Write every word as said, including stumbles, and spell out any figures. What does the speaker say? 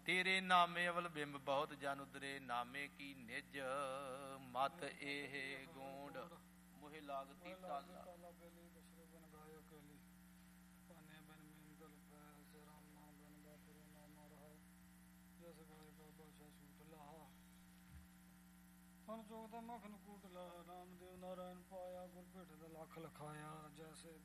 ਤੇਰੇ ਨਾਮੇ ਅਵਲ ਬਿੰਬ ਬਹੁਤ ਜਨ ਉਦਰੇ, ਨਾਮੇ ਕੀ ਨਿਜ ਮਤ ਇਹ ਗੂੰਡ, ਮੋਹਿ ਲਾਗਤੀ ਤਾਲਾ। ਸੰਜੋਗ ਦਾ ਮੱਖ ਨੂੰ ਕੂਟ ਲਾ, ਰਾਮਦੇਵ ਨਾਰਾਇਣ ਪਾਇਆ, ਗੁਰ ਭੇਟ ਦਾ ਲੱਖ ਲਖਾਇਆ। ਜੈਸੇ